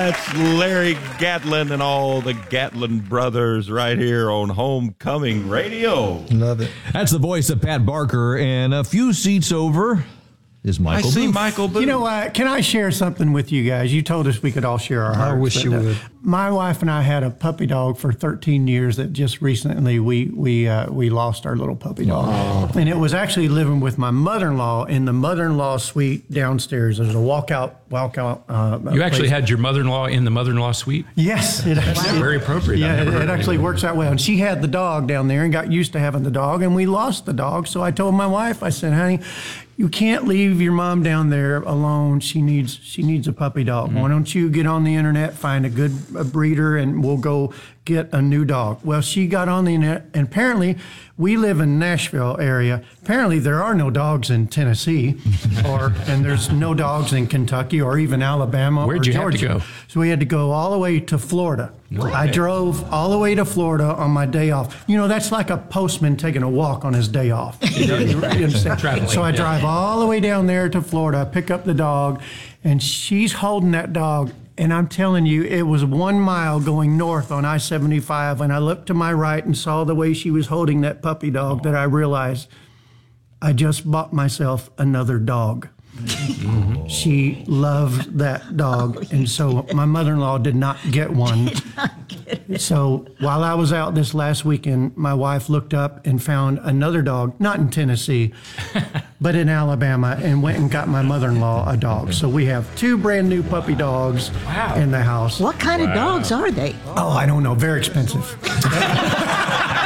That's Larry Gatlin and all the Gatlin brothers right here on Homecoming Radio. Love it. That's the voice of Pat Barker, and a few seats over is Michael I see Booth. Michael Booth. You know what? Can I share something with you guys? You told us we could all share our hearts. I wish you would. My wife and I had a puppy dog for 13 years that just recently we lost our little puppy dog. And it was actually living with my mother-in-law in the mother-in-law suite downstairs. There's a walkout. You actually had your mother-in-law in the mother-in-law suite? Yes. It actually, Very appropriate. Yeah, it actually works out well. And she had the dog down there and got used to having the dog, and we lost the dog. So I told my wife, I said, honey, you can't leave your mom down there alone. She needs a puppy dog. Why don't you get on the internet, find a good breeder, and we'll go get a new dog. Well, she got on the internet, and apparently we live in Nashville area. Apparently there are no dogs in Tennessee, and there's no dogs in Kentucky or even Alabama Where'd or you have to Georgia. go? So we had to go all the way to Florida. I drove all the way to Florida on my day off. You know, that's like a postman taking a walk on his day off. You understand? Traveling, So I yeah. drive all the way down there to Florida, pick up the dog, and she's holding that dog. And I'm telling you, it was 1 mile going north on I-75. And I looked to my right and saw the way she was holding that puppy dog that I realized I just bought myself another dog. She loved that dog, and so my mother-in-law did not get one. So while I was out this last weekend, my wife looked up and found another dog, not in Tennessee, but in Alabama, and went and got my mother-in-law a dog. So we have 2 brand new puppy dogs in the house. What kind of dogs are they? Oh, I don't know. Very expensive.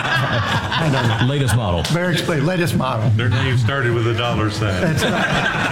I don't know. Latest model. Very expensive. Latest model. Their name started with a $sign. That's right.